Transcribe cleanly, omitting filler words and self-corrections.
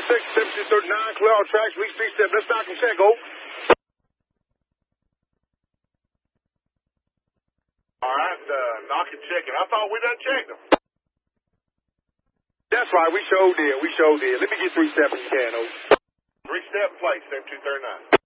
7239, clear all tracks, reach 37. Let's knock and check, go. All right, knock and check it. I thought we done checked them. That's right, we sure did. Let me get 3 steps if you can, over. 3-step plate, 7239.